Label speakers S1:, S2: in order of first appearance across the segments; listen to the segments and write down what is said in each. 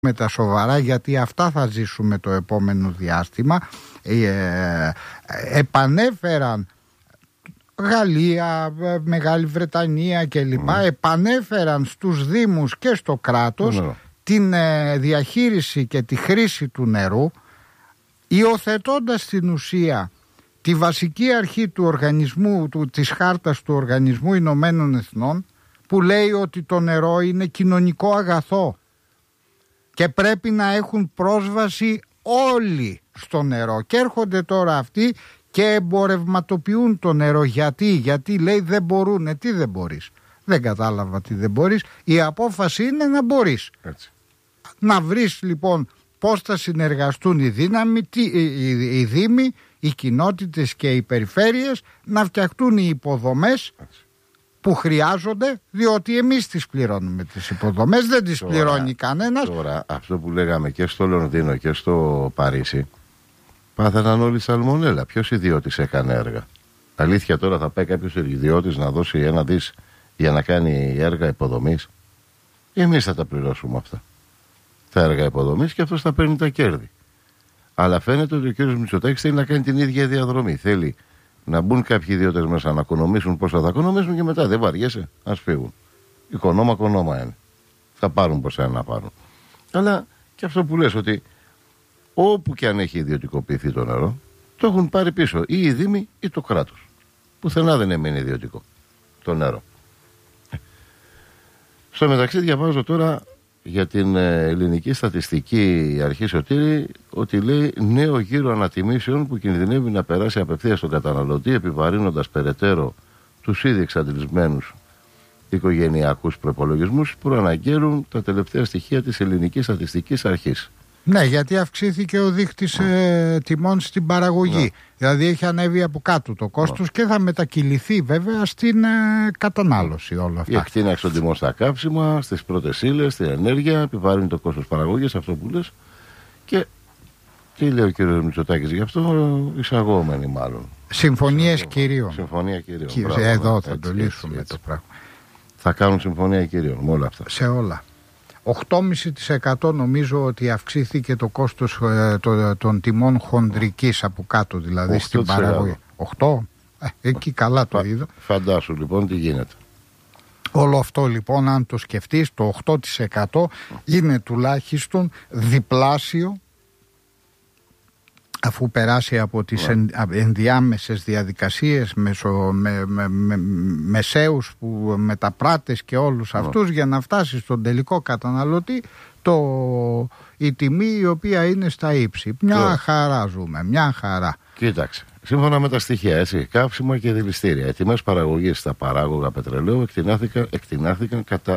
S1: με τα σοβαρά, γιατί αυτά θα ζήσουμε το επόμενο διάστημα. Επανέφεραν Γαλλία, Μεγάλη Βρετανία κλπ. Επανέφεραν στους Δήμους και στο κράτος την διαχείριση και τη χρήση του νερού, υιοθετώντας στην ουσία τη βασική αρχή του οργανισμού, της χάρτας του Οργανισμού Ηνωμένων Εθνών, που λέει ότι το νερό είναι κοινωνικό αγαθό και πρέπει να έχουν πρόσβαση όλοι στο νερό. Και έρχονται τώρα αυτοί και εμπορευματοποιούν το νερό. Γιατί λέει δεν μπορούν. Τι δεν μπορείς? Δεν κατάλαβα τι δεν μπορείς. Η απόφαση είναι να μπορείς. Έτσι. Να βρεις λοιπόν πώς θα συνεργαστούν οι δήμοι, οι κοινότητες και οι περιφέρειες, να φτιαχτούν οι υποδομές που χρειάζονται, διότι εμείς τις πληρώνουμε τις υποδομές, δεν τις πληρώνει κανένας.
S2: Τώρα αυτό που λέγαμε και στο Λονδίνο και στο Παρίσι, πάθαιναν όλοι σαλμονέλα. Ποιος ιδιώτης έκανε έργα? Αλήθεια, τώρα θα πάει κάποιος ιδιώτης να δώσει 1 δις για να κάνει έργα υποδομής? Εμείς θα τα πληρώσουμε αυτά, τα έργα υποδομής, και αυτός θα παίρνει τα κέρδη. Αλλά φαίνεται ότι ο κ. Μητσοτάκης θέλει να κάνει την ίδια διαδρομή. Θέλει να μπουν κάποιοι ιδιώτες μέσα να οικονομήσουν πόσα θα οικονομήσουν και μετά δεν βαριέσαι, ας φύγουν. Οικονόμα είναι. Θα πάρουν πόσα να πάρουν. Αλλά και αυτό που λες, ότι όπου και αν έχει ιδιωτικοποιηθεί το νερό, το έχουν πάρει πίσω ή οι Δήμοι ή το κράτος. Πουθενά δεν έμεινε ιδιωτικό το νερό. Στο μεταξύ διαβάζω τώρα για την ελληνική στατιστική αρχή, Σωτήρη, ότι λέει νέο γύρο ανατιμήσεων που κινδυνεύει να περάσει απευθείας στον καταναλωτή, επιβαρύνοντας περαιτέρω τους ήδη εξαντλισμένους οικογενειακούς προϋπολογισμούς, που αναγγέλουν τα τελευταία στοιχεία της ελληνικής στατιστικής αρχής.
S1: Ναι, γιατί αυξήθηκε ο δείκτης τιμών στην παραγωγή. Δηλαδή έχει ανέβει από κάτω το κόστος και θα μετακυληθεί βέβαια στην κατανάλωση όλο αυτό.
S2: Η εκτείναξη των τιμών στα καύσιμα, στις πρώτες ύλες, στην ενέργεια, επιβαρύνει το κόστος παραγωγής, αυτό που λες. Και τι λέει ο κ. Μητσοτάκης γι' αυτό? Εισαγόμενοι μάλλον.
S1: Συμφωνίες κυρίων.
S2: Συμφωνία κυρίων.
S1: Εδώ θα το λύσουμε το πράγμα.
S2: Θα κάνουν συμφωνία κυρίων με όλα αυτά.
S1: Σε όλα. 8,5% νομίζω ότι αυξήθηκε το κόστος των τιμών χονδρικής από κάτω, δηλαδή 8%. Στην παραγωγή. 8%. Εκεί καλά το είδα.
S2: Φαντάσου λοιπόν τι γίνεται.
S1: Όλο αυτό λοιπόν, αν το σκεφτείς, το 8% είναι τουλάχιστον διπλάσιο, αφού περάσει από τις ενδιάμεσες διαδικασίες μεσαίους που μεταπράτες και όλους αυτούς, για να φτάσει στον τελικό καταναλωτή η τιμή η οποία είναι στα ύψη. Μια χαρά ζούμε, μια χαρά.
S2: Κοίταξε, σύμφωνα με τα στοιχεία, έτσι, καύσιμα και δηληστήρια, οι τιμές παραγωγής στα παράγωγα πετρελαίου εκτινάχθηκαν κατά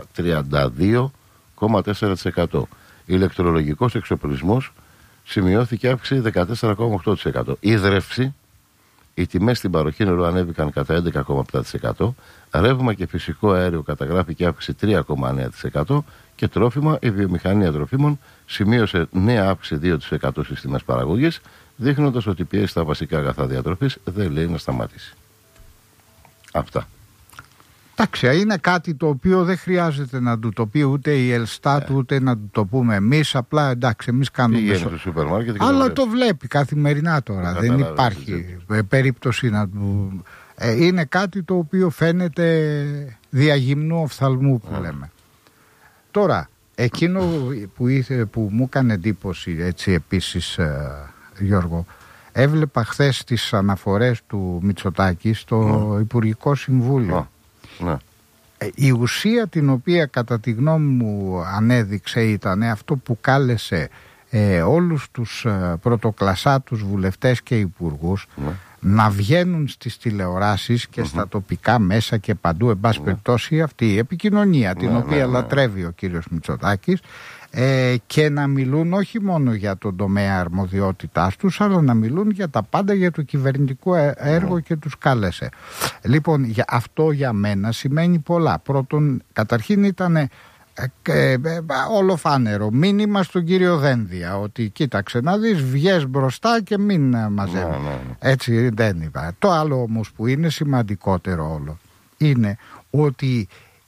S2: 32,4%. Ηλεκτρολογικός εξοπλισμός σημειώθηκε αύξηση 14,8%. Ίδρυυση, οι τιμές στην παροχή νερού ανέβηκαν κατά 11,7%. Ρεύμα και φυσικό αέριο καταγράφηκε αύξηση 3,9%. Και τρόφιμα, η βιομηχανία τροφίμων σημείωσε νέα αύξηση 2% στις τιμές παραγωγής, δείχνοντας ότι η πίεση στα βασικά αγαθά διατροφής δεν λέει να σταματήσει. Αυτά.
S1: Εντάξει, είναι κάτι το οποίο δεν χρειάζεται να του το πει ούτε η Ελστάτ ούτε να του το πούμε εμείς. Απλά εντάξει, εμείς κάνουμε.
S2: Στο σούπερ μάρκετ και
S1: αλλά το βλέπει καθημερινά τώρα. Δεν υπάρχει περίπτωση να του. Είναι κάτι το οποίο φαίνεται διαγυμνού οφθαλμού που λέμε. Τώρα, εκείνο που μου έκανε εντύπωση έτσι επίσης, Γιώργο, έβλεπα χθες τις αναφορές του Μητσοτάκη στο Υπουργικό Συμβούλιο. Η ουσία την οποία κατά τη γνώμη μου ανέδειξε ήταν αυτό που κάλεσε όλους τους πρωτοκλασσάτους βουλευτές και υπουργούς να βγαίνουν στις τηλεοράσεις και στα τοπικά μέσα και παντού, εν πάση περιπτώσει, αυτή η επικοινωνία την οποία λατρεύει ο κύριος Μητσοτάκης, και να μιλούν όχι μόνο για τον τομέα αρμοδιότητάς τους, αλλά να μιλούν για τα πάντα, για το κυβερνητικό έργο, και τους κάλεσε. Λοιπόν, αυτό για μένα σημαίνει πολλά. Πρώτον, καταρχήν ήταν ολοφάνερο μήνυμα στον κύριο Δένδια ότι κοίταξε να δεις, βγες μπροστά και μην μαζεύει. Έτσι δεν είπα. Το άλλο όμως που είναι σημαντικότερο όλο είναι ότι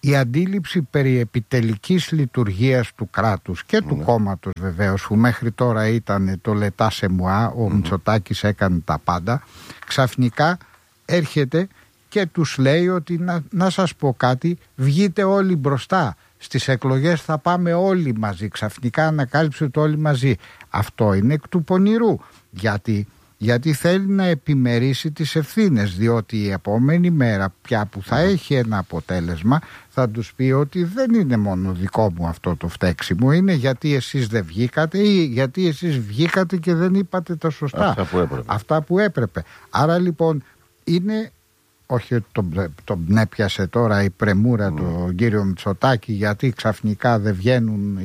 S1: η αντίληψη περί επιτελικής λειτουργίας του κράτους και του κόμματος βεβαίως, που μέχρι τώρα ήταν το λετά σε μουά, ο Μητσοτάκης έκανε τα πάντα, ξαφνικά έρχεται και τους λέει ότι να σας πω κάτι, βγείτε όλοι μπροστά, στις εκλογές θα πάμε όλοι μαζί. Ξαφνικά ανακάλυψε το όλοι μαζί. Αυτό είναι εκ του πονηρού, γιατί θέλει να επιμερίσει τις ευθύνες, διότι η επόμενη μέρα πια που θα έχει ένα αποτέλεσμα θα τους πει ότι δεν είναι μόνο δικό μου αυτό το φταίξιμο, είναι γιατί εσείς δεν βγήκατε ή γιατί εσείς βγήκατε και δεν είπατε τα σωστά, αυτά που έπρεπε. Άρα λοιπόν είναι, όχι ότι τον έπιασε τώρα η πρεμούρα του κύριο Μητσοτάκη γιατί ξαφνικά δεν βγαίνουν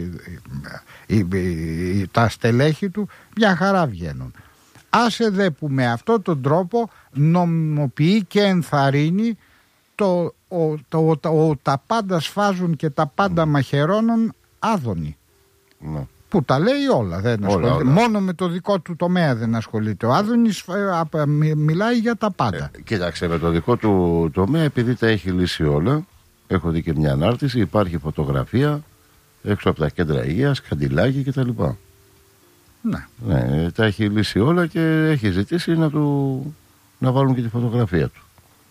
S1: τα στελέχη του, μια χαρά βγαίνουν. Άσε δε που με αυτόν τον τρόπο νομιμοποιεί και ενθαρρύνει τα πάντα σφάζουν και τα πάντα μαχαιρώνουν Άδωνη.
S2: Ναι.
S1: Που τα λέει όλα, δεν ασχολείται. Όλα. Μόνο με το δικό του τομέα δεν ασχολείται. Ο Άδωνης μιλάει για τα πάντα.
S2: Κοίταξε, με το δικό του τομέα, επειδή τα έχει λύσει όλα, έχω δει και μια ανάρτηση, υπάρχει φωτογραφία έξω από τα κέντρα υγείας, καντιλάκι κτλ. Ναι, τα έχει λύσει όλα και έχει ζητήσει να βάλουν και τη φωτογραφία του.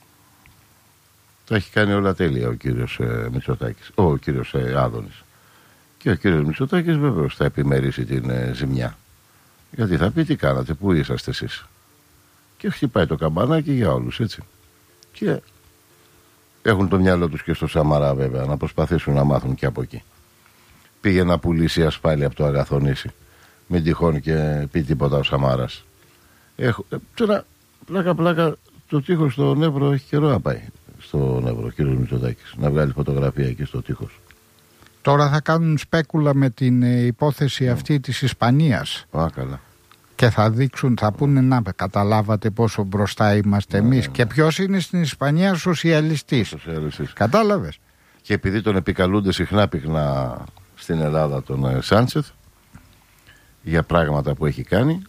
S2: Τα έχει κάνει όλα τέλεια ο κύριος Μητσοτάκης, ο κύριος Άδωνης. Και ο κύριος Μητσοτάκης βεβαίως θα επιμερίσει την ζημιά. Γιατί θα πει τι κάνατε, πού είσαστε εσείς. Και χτυπάει το καμπανάκι για όλους, έτσι. Και έχουν το μυαλό τους και στο Σαμαρά βέβαια, να προσπαθήσουν να μάθουν και από εκεί. Πήγε να πουλήσει ασφάλεια από το Αγαθονήσι. Μην τυχόν και πει τίποτα ο Σαμάρας. Τώρα, πλάκα, το τείχος στον Εύρο έχει καιρό να πάει. Στον Εύρο, ο κύριος Μητσοτάκης, να βγάλει φωτογραφία εκεί στο τείχος.
S1: Τώρα θα κάνουν σπέκουλα με την υπόθεση αυτή της Ισπανίας.
S2: Καλά.
S1: Και θα δείξουν, θα πούνε να καταλάβατε πόσο μπροστά είμαστε εμείς. Και ποιος είναι στην Ισπανία σοσιαλιστής. Κατάλαβες.
S2: Και επειδή τον επικαλούνται συχνά πυκνά στην Ελλάδα τον Σάντσεθ για πράγματα που έχει κάνει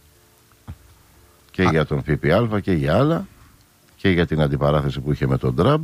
S2: και για τον ΦΠΑ και για άλλα και για την αντιπαράθεση που είχε με τον Τραμπ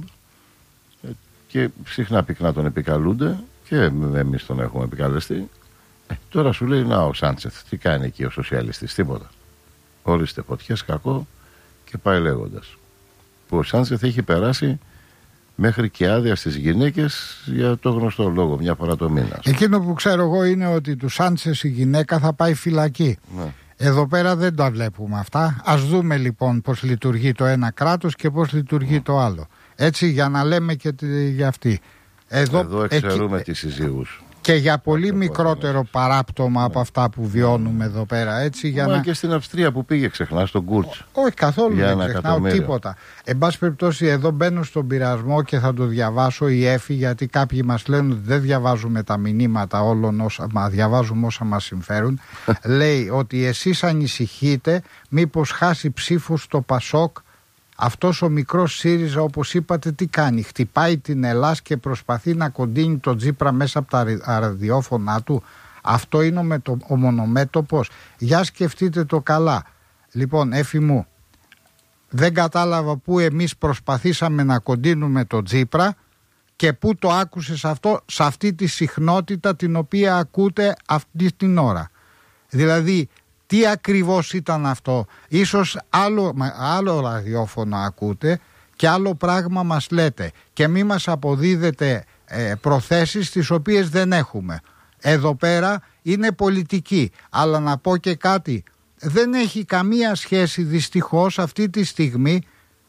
S2: και συχνά πυκνά τον επικαλούνται και εμείς τον έχουμε επικαλεστεί. Τώρα σου λέει να ο Σάντσεθ τι κάνει εκεί ο σοσιαλιστής, τίποτα. Όριστε φωτιές, κακό και πάει λέγοντας. Που ο Σάντσεθ έχει περάσει μέχρι και άδεια στις γυναίκες για το γνωστό λόγο, μια φορά το μήνα.
S1: Εκείνο που ξέρω εγώ είναι ότι του Σάντσεθ η γυναίκα θα πάει φυλακή. Ναι. Εδώ πέρα δεν τα βλέπουμε αυτά. Ας δούμε λοιπόν πώς λειτουργεί το ένα κράτος και πώς λειτουργεί το άλλο. Έτσι για να λέμε και για αυτή.
S2: Εδώ εξαιρούμε τις συζύγους.
S1: Και για πολύ μικρότερο παράπτωμα από αυτά που βιώνουμε εδώ πέρα. Έτσι,
S2: και στην Αυστρία που πήγε ξεχνάς τον Κούρτς.
S1: Όχι καθόλου, δεν ξεχνάω τίποτα. Εν πάση περιπτώσει εδώ μπαίνω στον πειρασμό και θα το διαβάσω η Έφη, γιατί κάποιοι μας λένε ότι δεν διαβάζουμε τα μηνύματα όλων όσα διαβάζουμε όσα μας συμφέρουν. Λέει ότι εσείς ανησυχείτε μήπως χάσει ψήφους στο Πασόκ. Αυτός ο μικρός ΣΥΡΙΖΑ, όπως είπατε, τι κάνει? Χτυπάει την Ελλάς και προσπαθεί να κοντίνει τον Τσίπρα μέσα από τα ραδιόφωνά του. Αυτό είναι ο μονομέτωπος. Για σκεφτείτε το καλά. Λοιπόν, Έφη μου, δεν κατάλαβα πού εμείς προσπαθήσαμε να κοντίνουμε τον Τσίπρα και πού το άκουσες αυτό σε αυτή τη συχνότητα την οποία ακούτε αυτή την ώρα. Δηλαδή, τι ακριβώς ήταν αυτό? Ίσως άλλο ραδιόφωνο ακούτε και άλλο πράγμα μας λέτε και μη μας αποδίδετε προθέσεις τις οποίες δεν έχουμε. Εδώ πέρα είναι πολιτική, αλλά να πω και κάτι, δεν έχει καμία σχέση δυστυχώς αυτή τη στιγμή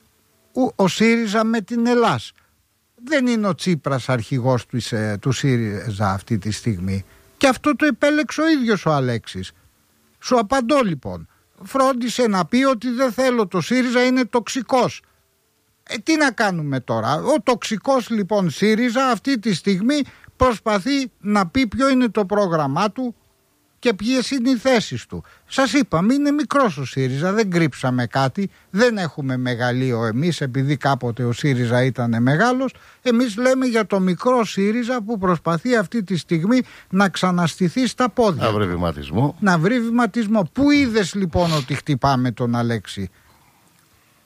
S1: ο ΣΥΡΙΖΑ με την Ελλάς. Δεν είναι ο Τσίπρας αρχηγός του ΣΥΡΙΖΑ αυτή τη στιγμή και αυτό το επέλεξε ο ίδιος ο Αλέξης. Σου απαντώ λοιπόν, φρόντισε να πει ότι δεν θέλω, το ΣΥΡΙΖΑ είναι τοξικός. Τι να κάνουμε τώρα? Ο τοξικός λοιπόν ΣΥΡΙΖΑ αυτή τη στιγμή προσπαθεί να πει ποιο είναι το πρόγραμμά του και ποιες είναι οι θέσεις του. Σας είπαμε, είναι μικρός ο ΣΥΡΙΖΑ, δεν κρύψαμε κάτι, δεν έχουμε μεγαλείο εμείς επειδή κάποτε ο ΣΥΡΙΖΑ ήταν μεγάλος. Εμείς λέμε για το μικρό ΣΥΡΙΖΑ που προσπαθεί αυτή τη στιγμή να ξαναστηθεί στα πόδια.
S2: Να βρει βηματισμό.
S1: Να βρει βηματισμό. Πού είδες λοιπόν ότι χτυπάμε τον Αλέξη?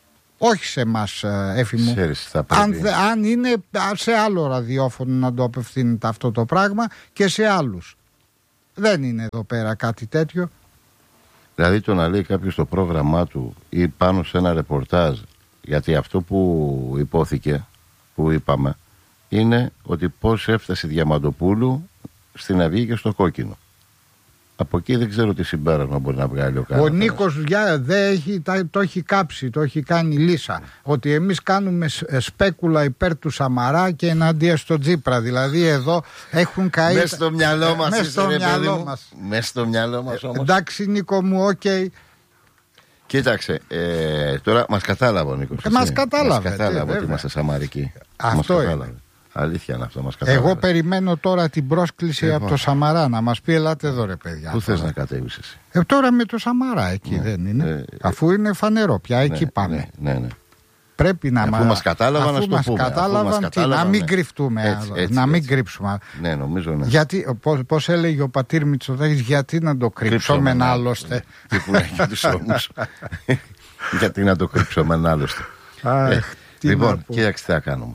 S1: Όχι σε εμάς, Έφη μου. Αν είναι σε άλλο ραδιόφωνο να το απευθύνεται αυτό το πράγμα και σε άλλους. Δεν είναι εδώ πέρα κάτι τέτοιο.
S2: Δηλαδή το να λέει κάποιος το πρόγραμμά του ή πάνω σε ένα ρεπορτάζ, γιατί αυτό που υπόθηκε, που είπαμε, είναι ότι πώς έφτασε η Διαμαντοπούλου στην Αυγή και στο Κόκκινο. Από εκεί δεν ξέρω τι συμπέρασμα μπορεί να βγάλει ο καθένας.
S1: Ο Νίκος το έχει κάψει, το έχει κάνει λύσα. Ότι εμείς κάνουμε σπέκουλα υπέρ του Σαμαρά και εναντίον στον Τσίπρα. Δηλαδή εδώ έχουν καεί.
S2: Μες στο μυαλό μας.
S1: Μες
S2: στο μυαλό μας όμως.
S1: Εντάξει Νίκο μου, οκ.
S2: Κοίταξε, τώρα μας κατάλαβε ο Νίκος.
S1: Μας κατάλαβε
S2: ότι είμαστε σαμαρικοί.
S1: Αυτό είναι.
S2: Αλήθεια είναι αυτό, μας κατάλαβε.
S1: Εγώ περιμένω τώρα την πρόσκληση από το Σαμαρά να μας πει ελάτε εδώ ρε παιδιά.
S2: Πού θες να κατέβεις εσύ?
S1: Τώρα με το Σαμαρά εκεί δεν είναι. Αφού είναι φανερό πια εκεί πάμε.
S2: Ναι.
S1: Πρέπει να
S2: μας κατάλαβαν, να το πούμε.
S1: Να μην κρυφτούμε, να μην κρύψουμε.
S2: Ναι, νομίζω ναι.
S1: Γιατί, πώς έλεγε ο πατήρ Μητσοτάκης, γιατί να το κρύψουμε άλλωστε.
S2: Τι που λέει και τους ώμους. Γιατί να το κρύψουμε άλλωστε. Λοιπόν, κοίταξε τι θα κάνουμε.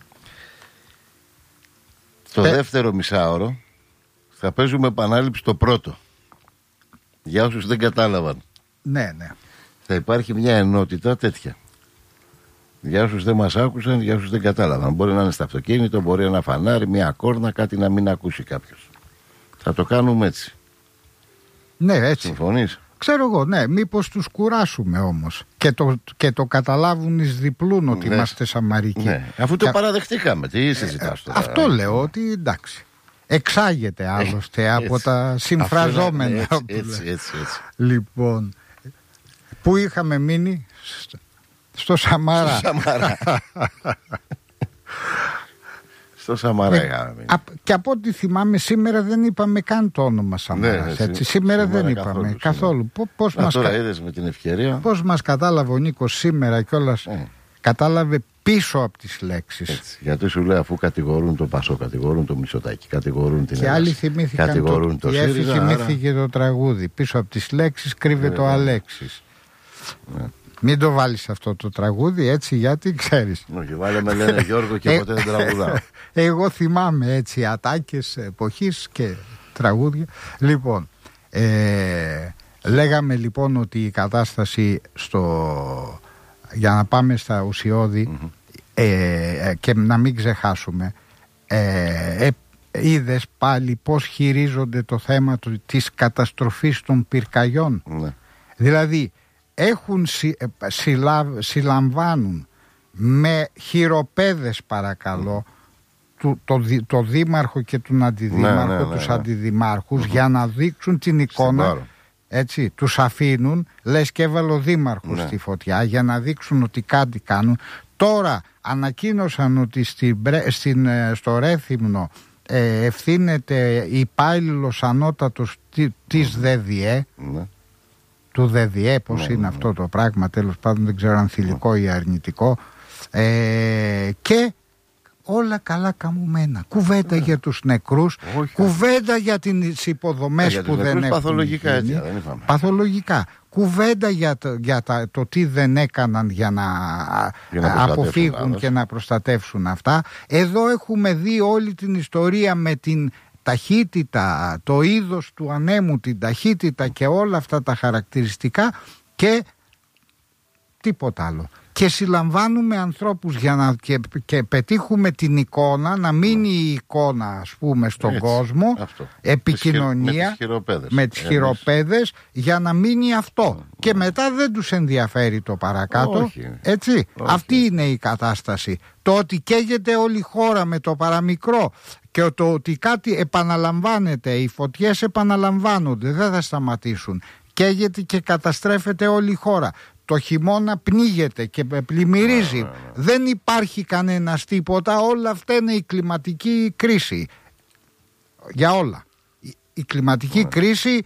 S2: Στο δεύτερο μισάωρο θα παίζουμε επανάληψη το πρώτο. Για όσους δεν κατάλαβαν.
S1: Ναι.
S2: Θα υπάρχει μια ενότητα τέτοια. Για όσους δεν μας άκουσαν, για όσους δεν κατάλαβαν. Μπορεί να είναι στο αυτοκίνητο, μπορεί ένα φανάρι, μια κόρνα, κάτι να μην ακούσει κάποιος. Θα το κάνουμε έτσι.
S1: Ναι, έτσι.
S2: Συμφωνείς?
S1: Ξέρω εγώ, ναι. Μήπως τους κουράσουμε όμως. Και το καταλάβουν εις διπλούν ότι είμαστε Σαμαρικοί.
S2: Ναι. Αφού το παραδεχτήκαμε, τι συζητάς τώρα?
S1: Αυτό λέω, ότι εντάξει. Εξάγεται άλλωστε από τα συμφραζόμενα.
S2: Έτσι.
S1: Λοιπόν, πού είχαμε μείνει? Στο Σαμαρά.
S2: Στο Σαμαρά είχαμε μείνει.
S1: Και από ό,τι θυμάμαι σήμερα δεν είπαμε καν το όνομα Σαμαράς. Σήμερα δεν είπαμε καθόλου.
S2: Τώρα είδες με την ευκαιρία.
S1: Πώς μας κατάλαβε ο Νίκος σήμερα κιόλας. Κατάλαβε πίσω από τις λέξεις.
S2: Έτσι, γιατί σου λέει, αφού κατηγορούν το Πασό, κατηγορούν το Μητσοτάκη, κατηγορούν την
S1: και άλλοι θυμήθηκαν
S2: κατηγορούν το ΣΥΡΙΖΑ.
S1: Θυμήθηκε το τραγούδι. Πίσω από τις λέξεις κρύβεται ο Αλέξης. Μην το βάλεις αυτό το τραγούδι έτσι, γιατί ξέρεις.
S2: Όχι, βάλε με λένε Γιώργο και ποτέ δεν τραγουδάω.
S1: Εγώ θυμάμαι έτσι ατάκες εποχής και τραγούδια. Λοιπόν, λέγαμε λοιπόν ότι η κατάσταση για να πάμε στα ουσιώδη και να μην ξεχάσουμε, είδες πάλι πώς χειρίζονται το θέμα της καταστροφής των πυρκαγιών.
S2: Ναι.
S1: Δηλαδή συλλαμβάνουν με χειροπέδες παρακαλώ το δήμαρχο και τον αντιδήμαρχο, τους αντιδημάρχους για να δείξουν την εικόνα. Έτσι, τους αφήνουν, λες και έβαλε ο δήμαρχος στη φωτιά για να δείξουν ότι κάτι κάνουν. Τώρα ανακοίνωσαν ότι στο Ρέθυμνο ευθύνεται υπάλληλος ανώτατος της ΔΔΕ, του ΔΔΕ, πώς είναι αυτό το πράγμα, τέλος πάντων δεν ξέρω αν θηλυκό ή αρνητικό, και όλα καλά καμωμένα. Κουβέντα για τους νεκρούς, κουβέντα για τις υποδομές που δεν έχουν
S2: παθολογικά γίνει. Έτσι, δεν είπαμε.
S1: Παθολογικά. Κουβέντα για το τι δεν έκαναν για να αποφύγουν και να προστατεύσουν αυτά. Εδώ έχουμε δει όλη την ιστορία με την ταχύτητα, το είδος του ανέμου, την ταχύτητα και όλα αυτά τα χαρακτηριστικά και τίποτα άλλο. Και συλλαμβάνουμε ανθρώπους για να και πετύχουμε την εικόνα, να μείνει η εικόνα ας πούμε στον κόσμο, επικοινωνία με τις χειροπέδες για να μείνει αυτό. Και μετά δεν τους ενδιαφέρει το παρακάτω. Έτσι. Αυτή είναι η κατάσταση. Το ότι καίγεται όλη η χώρα με το παραμικρό και το ότι κάτι επαναλαμβάνεται, οι φωτιές επαναλαμβάνονται, δεν θα σταματήσουν. Καίγεται και καταστρέφεται όλη η χώρα. Το χειμώνα πνίγεται και πλημμυρίζει. Δεν υπάρχει κανένας τίποτα. Όλα αυτά είναι η κλιματική κρίση. Για όλα. Η κλιματική κρίση,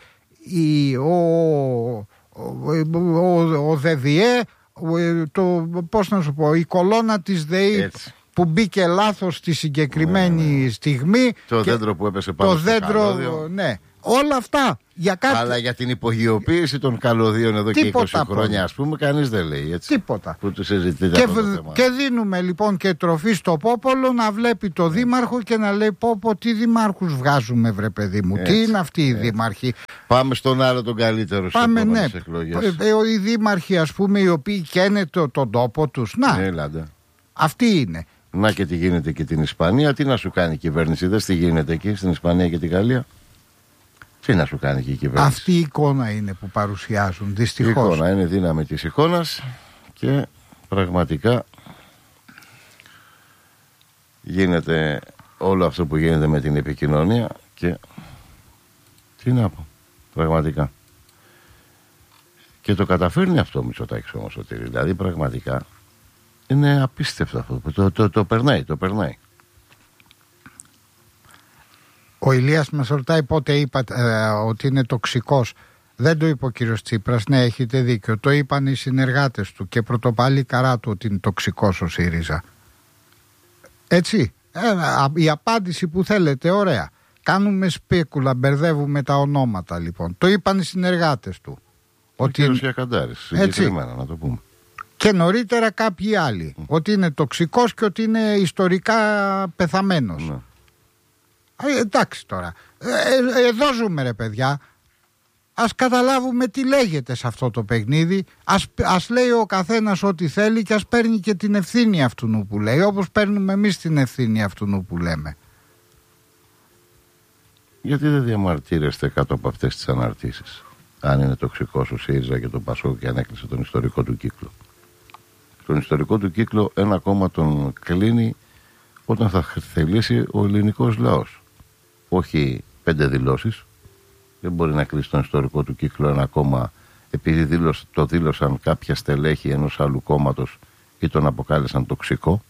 S1: ο ΔΔΕ, πώς να σου πω, η κολόνα της ΔΕΗ που μπήκε λάθος στη συγκεκριμένη στιγμή.
S2: Το δέντρο που έπεσε πάνω στο καλώδιο.
S1: Ναι. Όλα αυτά. Για κάτι...
S2: Αλλά για την υπογειοποίηση των καλωδίων εδώ τίποτα και 20 χρόνια, ας πούμε, κανείς δεν λέει έτσι.
S1: Τίποτα.
S2: Που τους συζητείτε αυτό το θέμα.
S1: Και δίνουμε λοιπόν και τροφή στο πόπολο να βλέπει το δήμαρχο και να λέει πω τι δημάρχους βγάζουμε, βρε παιδί μου. Έτσι, τι είναι αυτοί οι δήμαρχοι.
S2: Πάμε στον άλλο τον καλύτερο στις επόμενες εκλογές.
S1: Οι δήμαρχοι, ας πούμε, οι οποίοι καίνε τον τόπο τους. Αυτοί είναι.
S2: Να και τι γίνεται και την Ισπανία. Τι να σου κάνει η κυβέρνηση, δες τι γίνεται εκεί στην Ισπανία και την Γαλλία. Τι να σου κάνει και η κυβέρνηση.
S1: Αυτή η εικόνα είναι που παρουσιάζουν, δυστυχώς.
S2: Η εικόνα είναι δύναμη της εικόνας και πραγματικά γίνεται όλο αυτό που γίνεται με την επικοινωνία και τι να πω, πραγματικά. Και το καταφέρνει αυτό ο Μητσοτάκης όμως, δηλαδή πραγματικά είναι απίστευτο αυτό. Το περνάει.
S1: Ο Ηλίας μας ρωτάει πότε είπατε ότι είναι τοξικός. Δεν το είπε ο κύριος Τσίπρας. Ναι, έχετε δίκιο. Το είπαν οι συνεργάτες του και πρωτοπάλη καρά του ότι είναι τοξικός ο ΣΥΡΙΖΑ. Έτσι. Η απάντηση που θέλετε, ωραία. Κάνουμε σπέκουλα, μπερδεύουμε τα ονόματα λοιπόν. Το είπαν οι συνεργάτες του.
S2: Ο κύριος Γιακαντάρης, συγκεκριμένα να το πούμε.
S1: Και νωρίτερα κάποιοι άλλοι. Ότι είναι τοξικός και ότι είναι ιστορικά πεθαμένος. Ναι. Εντάξει τώρα. Εδώ ζούμε, ρε παιδιά. Ας καταλάβουμε τι λέγεται σε αυτό το παιχνίδι. Ας λέει ο καθένας ό,τι θέλει και ας παίρνει και την ευθύνη αυτού που λέει, όπως παίρνουμε εμείς την ευθύνη αυτού που λέμε.
S2: Γιατί δεν διαμαρτύρεστε κάτω από αυτές τις αναρτήσεις? Αν είναι τοξικός ο ΣΥΡΙΖΑ και το ΠΑΣΟΚ και αν έκλεισε τον ιστορικό του κύκλο. Τον ιστορικό του κύκλο ένα κόμμα τον κλείνει όταν θα θελήσει ο ελληνικός λαός. Όχι 5 δηλώσεις. Δεν μπορεί να κλείσει τον ιστορικό του κύκλο ένα κόμμα επειδή το δήλωσαν κάποια στελέχη ενός άλλου κόμματος ή τον αποκάλεσαν τοξικό.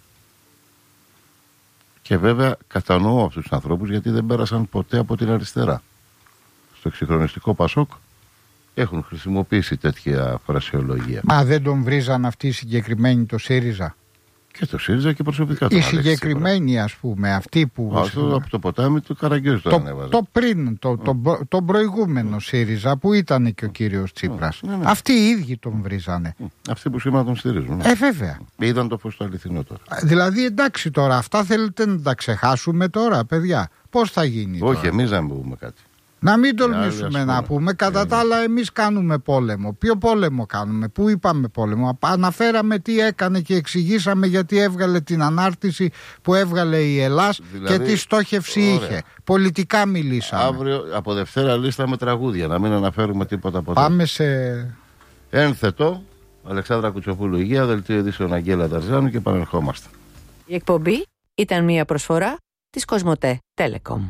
S2: Και βέβαια κατανοώ αυτούς τους ανθρώπους γιατί δεν πέρασαν ποτέ από την αριστερά. Στο εξυγχρονιστικό ΠΑΣΟΚ έχουν χρησιμοποιήσει τέτοια φρασιολογία.
S1: Μα δεν τον βρίζαν αυτοί οι συγκεκριμένοι το ΣΥΡΙΖΑ?
S2: Και το ΣΥΡΙΖΑ και προσωπικά
S1: οι συγκεκριμένοι, ας πούμε, αυτοί που.
S2: Αυτό από το ποτάμι του Καραγκιόζη το ανέβαζε.
S1: Το πριν, το προηγούμενο ΣΥΡΙΖΑ που ήταν και ο κύριος Τσίπρας. Ναι. Αυτοί οι ίδιοι τον βρίζανε.
S2: Αυτοί που σήμερα τον στηρίζουν.
S1: Βέβαια.
S2: Είδαν το φως το αληθινό τώρα.
S1: Δηλαδή εντάξει τώρα, αυτά θέλετε να τα ξεχάσουμε τώρα, παιδιά? Πώς θα γίνει?
S2: Όχι,
S1: τώρα?
S2: εμείς να πούμε κάτι.
S1: Να μην τολμήσουμε να πούμε. Κατά τα άλλα, εμείς κάνουμε πόλεμο. Ποιο πόλεμο κάνουμε? Πού είπαμε πόλεμο? Αναφέραμε τι έκανε και εξηγήσαμε γιατί έβγαλε την ανάρτηση που έβγαλε η Ελλάς, δηλαδή, και τι στόχευση είχε. Πολιτικά μιλήσαμε.
S2: Αύριο από Δευτέρα λίστα με τραγούδια. Να μην αναφέρουμε τίποτα ποτέ.
S1: Πάμε σε.
S2: Ένθετο. Αλεξάνδρα Κουτσοπούλου, Υγεία, δελτίο ειδήσεων Αγγέλα Δαρζάνου και επανερχόμαστε.
S3: Η εκπομπή ήταν μια προσφορά της Κοσμοτέ Telecom.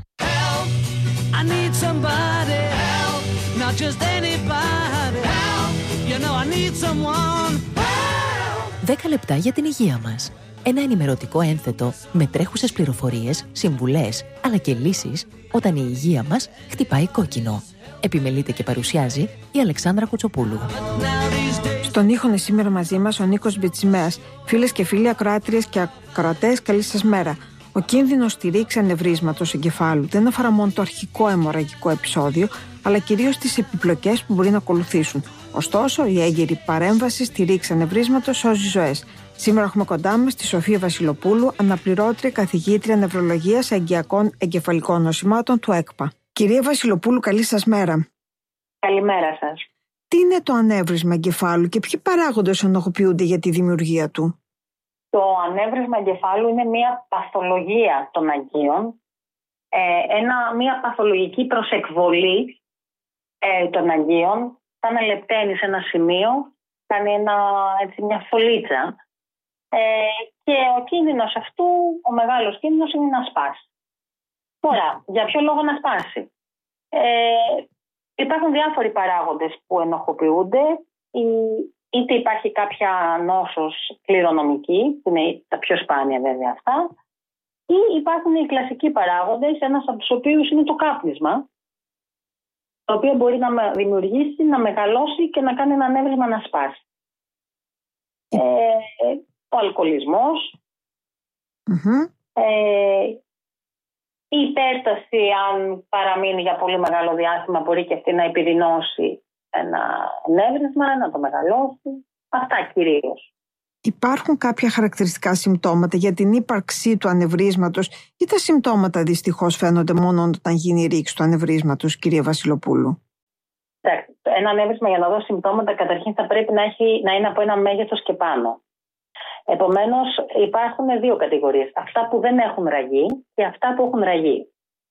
S3: I need somebody help, not just anybody help. You know I need someone help. 10 λεπτά για την υγεία μας. Ένα ενημερωτικό ένθετο με τρέχουσες πληροφορίες, συμβουλές, αλλά και λύσεις όταν η υγεία μας χτυπάει κόκκινο. Επιμελείται και παρουσιάζει η Αλεξάνδρα Κουτσοπούλου.
S4: Στον ήχο είναι σήμερα μαζί μας ο Νίκος Μπιτσιμέας. Φίλες και φίλοι, ακροάτριες και ακροατές, καλή σας μέρα. Ο κίνδυνος στη ρήξη ανευρίσματος εγκεφάλου δεν αφορά μόνο το αρχικό αιμορραγικό επεισόδιο, αλλά κυρίως τις επιπλοκές που μπορεί να ακολουθήσουν. Ωστόσο, η έγκαιρη παρέμβαση στη ρήξη ανευρίσματος σώζει ζωές. Σήμερα έχουμε κοντά μας τη Σοφία Βασιλοπούλου, αναπληρώτρια καθηγήτρια νευρολογίας αγκιακών εγκεφαλικών νοσημάτων του ΕΚΠΑ. Κυρία Βασιλοπούλου, καλή σας μέρα.
S5: Καλημέρα σας.
S4: Τι είναι το ανέβρισμα εγκεφάλου και ποιοι παράγοντες ενοχοποιούνται για τη δημιουργία του?
S5: Το ανέβρισμα εγκεφάλου είναι μια παθολογία των αγκίων, μια παθολογική προσεκβολή των αγκίων. Σαν να λεπταίνει σε ένα σημείο, κάνει μια φωλίτσα και ο κίνδυνος αυτού, ο μεγάλος κίνδυνος είναι να σπάσει. Τώρα, για ποιο λόγο να σπάσει? Υπάρχουν διάφοροι παράγοντες που ενοχοποιούνται. Είτε υπάρχει κάποια νόσος κληρονομική, που είναι τα πιο σπάνια βέβαια αυτά, ή υπάρχουν οι κλασικοί παράγοντες, ένας από τους οποίους είναι το κάπνισμα, το οποίο μπορεί να δημιουργήσει, να μεγαλώσει και να κάνει ένα ανέβρισμα να σπάσει. Ο αλκοολισμός, Η υπέρταση, αν παραμείνει για πολύ μεγάλο διάστημα, μπορεί και αυτή να επιδεινώσει ένα ανέβρισμα, να το μεγαλώσει. Αυτά κυρίως.
S4: Υπάρχουν κάποια χαρακτηριστικά συμπτώματα για την ύπαρξή του ανευρίσματος ή τα συμπτώματα δυστυχώς φαίνονται μόνο όταν γίνει η ρήξη του ανευρίσματος, κυρία Βασιλοπούλου?
S5: Ένα ανέβρισμα, για να δώσει συμπτώματα, καταρχήν θα πρέπει να είναι από ένα μέγεθος και πάνω. Επομένως, υπάρχουν δύο κατηγορίες. Αυτά που δεν έχουν ραγεί και αυτά που έχουν ραγεί.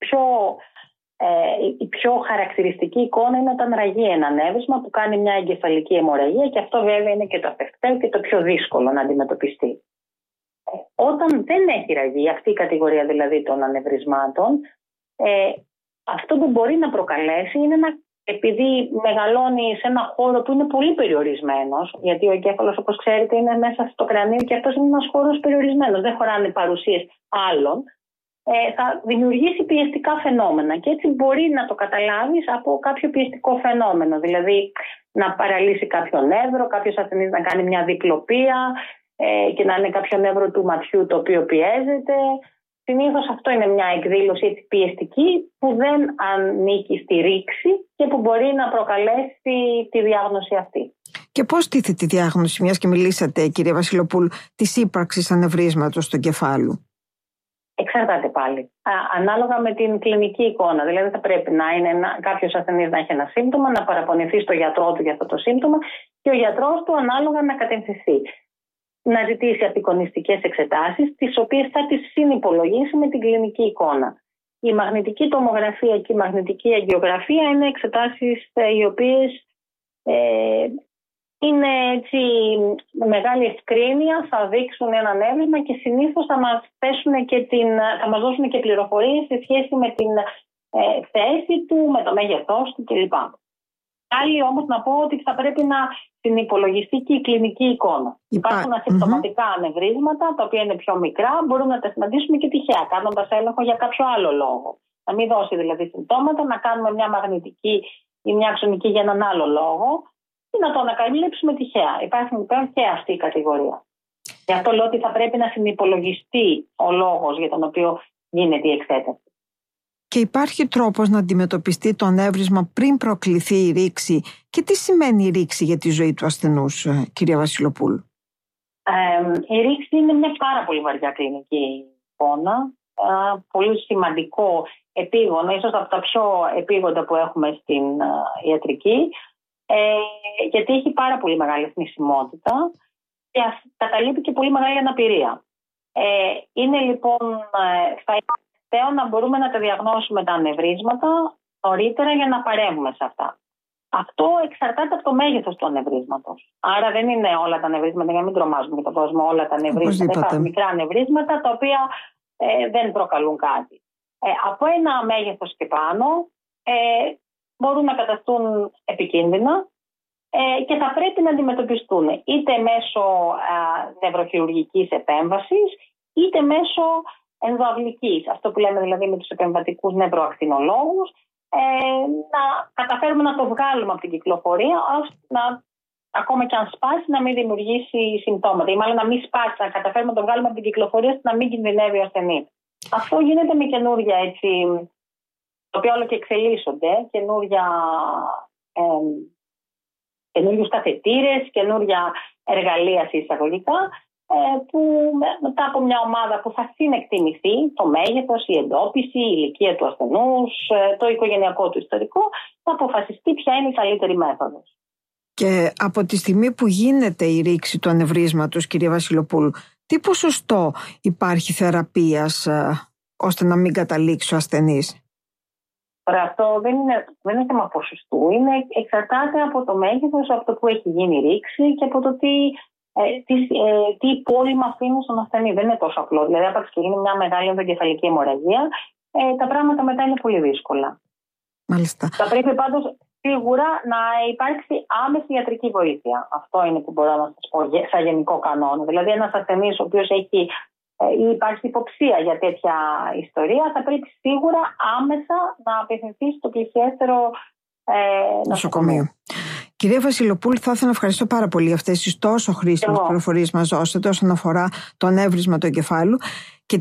S5: Η πιο χαρακτηριστική εικόνα είναι όταν ραγεί ένα ανέβρισμα που κάνει μια εγκεφαλική αιμορραγία, και αυτό βέβαια είναι και το απευκταίο και το πιο δύσκολο να αντιμετωπιστεί. Όταν δεν έχει ραγεί, αυτή η κατηγορία δηλαδή των ανεβρισμάτων, αυτό που μπορεί να προκαλέσει είναι επειδή μεγαλώνει σε ένα χώρο που είναι πολύ περιορισμένος, γιατί ο εγκέφαλος, όπως ξέρετε, είναι μέσα στο κρανίο και αυτός είναι ένας χώρος περιορισμένος, δεν χωράνε παρουσίες άλλων, θα δημιουργήσει πιεστικά φαινόμενα, και έτσι μπορεί να το καταλάβεις από κάποιο πιεστικό φαινόμενο, δηλαδή να παραλύσει κάποιο νεύρο, κάποιος ασθενής να κάνει μια διπλοπία και να είναι κάποιο νεύρο του ματιού το οποίο πιέζεται. Συνήθως αυτό είναι μια εκδήλωση έτσι πιεστική που δεν ανήκει στη ρήξη και που μπορεί να προκαλέσει τη διάγνωση αυτή.
S4: Και πώς τίθεται η διάγνωση, μιας και μιλήσατε, κυρία Βασιλοπούλου, της ύπαρξης ανευρίσματος στο κεφάλου?
S5: Εξαρτάται πάλι. Ανάλογα με την κλινική εικόνα. Δηλαδή θα πρέπει να είναι κάποιος ασθενής να έχει ένα σύμπτωμα, να παραπονηθεί στο γιατρό του για αυτό το σύμπτωμα και ο γιατρός του ανάλογα να κατευθυνθεί. Να ζητήσει απεικονιστικές εξετάσεις, τις οποίες θα τις συνυπολογίσει με την κλινική εικόνα. Η μαγνητική τομογραφία και η μαγνητική αγγιογραφία είναι εξετάσεις οι οποίες είναι έτσι με μεγάλη ευκρίνεια, θα δείξουν ένα ανέβρισμα και συνήθως θα μας δώσουν και πληροφορίες σε σχέση με την θέση του, με το μέγεθός του κλπ. Άλλοι όμως να πω ότι θα πρέπει να συνυπολογιστεί και η κλινική εικόνα. Υπάρχουν ασυμπτωματικά ανεβρίσματα, τα οποία είναι πιο μικρά, μπορούμε να τα συναντήσουμε και τυχαία, κάνοντας έλεγχο για κάποιο άλλο λόγο. Να μην δώσει δηλαδή συμπτώματα, να κάνουμε μια μαγνητική ή μια αξονική για έναν άλλο λόγο ή να το ανακαλύψουμε τυχαία. Υπάρχει λοιπόν και αυτή η κατηγορία. Γι' αυτό λέω ότι θα πρέπει να συνυπολογιστεί ο λόγος για τον οποίο γίνεται η εξέταση.
S4: Και υπάρχει τρόπος να αντιμετωπιστεί το ανέβρισμα πριν προκληθεί η ρήξη? Και τι σημαίνει η ρήξη για τη ζωή του ασθενούς, κυρία Βασιλοπούλου?
S5: Η ρήξη είναι μια πάρα πολύ βαριά κλινική εικόνα, πολύ σημαντικό επίγονο, ίσως από τα πιο επίγοντα που έχουμε στην ιατρική, γιατί έχει πάρα πολύ μεγάλη θνησιμότητα και καταλείπει και πολύ μεγάλη αναπηρία. Είναι λοιπόν να μπορούμε να τα διαγνώσουμε τα ανεβρίσματα νωρίτερα για να παρέμβουμε σε αυτά. Αυτό εξαρτάται από το μέγεθος του ανεβρίσματος. Άρα δεν είναι όλα τα ανεβρίσματα, για να μην τρομάζουμε για τον κόσμο, όλα τα ανεβρίσματα. Υπάρχουν μικρά ανεβρίσματα τα οποία δεν προκαλούν κάτι. Από ένα μέγεθος και πάνω μπορούν να καταστούν επικίνδυνα και θα πρέπει να αντιμετωπιστούν είτε μέσω νευροχειρουργικής επέμβασης είτε μέσω ενδοαυλικής, αυτό που λέμε δηλαδή με τους επεμβατικούς νευροακτινολόγους, να καταφέρουμε να το βγάλουμε από την κυκλοφορία, ώστε ακόμα και αν σπάσει να μην δημιουργήσει συμπτώματα, ή μάλλον να μην σπάσει, να καταφέρουμε να το βγάλουμε από την κυκλοφορία ώστε να μην κινδυνεύει ο ασθενής. Αυτό γίνεται με καινούργια έτσι, το οποίο όλο και εξελίσσονται, καινούριους καθετήρες, καινούρια εργαλεία σε εισαγωγικά, που μετά από μια ομάδα που θα συνεκτιμηθεί το μέγεθος, η εντόπιση, η ηλικία του ασθενούς, το οικογενειακό του ιστορικό, θα αποφασιστεί ποια είναι η καλύτερη μέθοδος.
S4: Και από τη στιγμή που γίνεται η ρήξη του ανεβρίσματος, κυρία Βασιλοπούλου, τι ποσοστό υπάρχει θεραπείας ώστε να μην καταλήξει ο ασθενής?
S5: Αυτό δεν είναι θέμα ποσοστού. Εξαρτάται από το μέγεθος, από το που έχει γίνει η ρήξη και από το τι υπόλοιμα αφήνει στον ασθενή. Δεν είναι τόσο απλό. Δηλαδή, άπαξ και γίνει μια μεγάλη ενδογκεφαλική αιμορραγία, τα πράγματα μετά είναι πολύ δύσκολα.
S4: Μάλιστα.
S5: Θα πρέπει πάντως σίγουρα να υπάρξει άμεση ιατρική βοήθεια. Αυτό είναι που μπορώ να σας πω σαν γενικό κανόνα. Δηλαδή, ένας ασθενής ο οποίος έχει ή υπάρχει υποψία για τέτοια ιστορία, θα πρέπει σίγουρα άμεσα να απευθυνθεί στο πλησιέστερο νοσοκομείο.
S4: Κυρία Βασιλοπούλου, θα ήθελα να ευχαριστώ πάρα πολύ για αυτές τις τόσο χρήσιμες πληροφορίες μας δώσατε όσον αφορά το ανέβρισμα του εγκεφάλου.